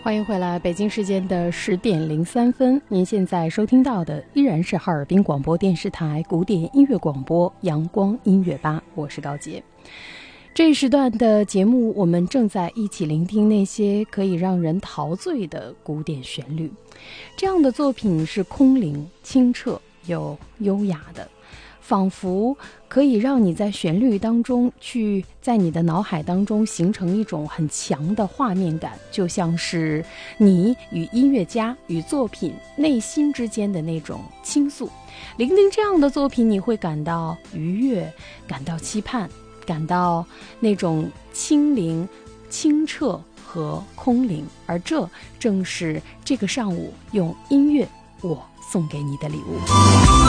欢迎回来，北京时间的10:03，您现在收听到的依然是哈尔滨广播电视台古典音乐广播阳光音乐吧，我是高洁。这一时段的节目，我们正在一起聆听那些可以让人陶醉的古典旋律。这样的作品是空灵、清澈又优雅的，仿佛可以让你在旋律当中在你的脑海当中形成一种很强的画面感，就像是你与音乐家与作品内心之间的那种倾诉。聆听这样的作品，你会感到愉悦，感到期盼，感到那种清灵、清澈和空灵，而这正是这个上午用音乐我送给你的礼物。